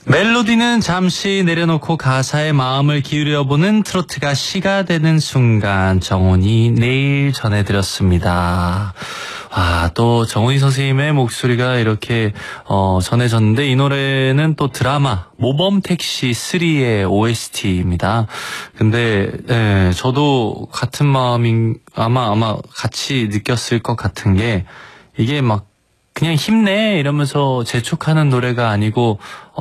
멜로디는 잠시 내려놓고 가사에 마음을 기울여보는 트로트가 시가 되는 순간, 정훈이 내일 전해드렸습니다. 또 정훈이 선생님의 목소리가 이렇게 전해졌는데, 이 노래는 또 드라마 모범택시 3의 OST입니다. 근데 저도 같은 마음인 아마 같이 느꼈을 것 같은 게, 이게 막 그냥 힘내 이러면서 재촉하는 노래가 아니고